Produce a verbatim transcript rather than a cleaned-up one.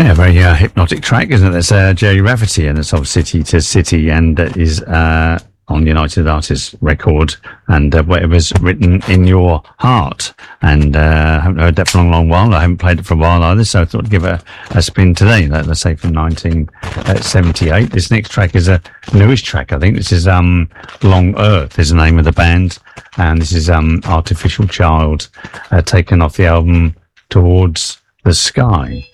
Yeah, very uh, hypnotic track, isn't it? That's uh, Jerry Rafferty, and it's of City to City, and that is uh, on United Artists record, and uh, whatever's written in your heart. And uh, I haven't heard that for a long, long while. I haven't played it for a while either, so I thought I'd give it a, a spin today. Let, let's say from nineteen seventy-eight. This next track is a newish track, I think. This is um, Long Earth is the name of the band, and this is um, Artificial Child, uh, taken off the album Towards the Sky.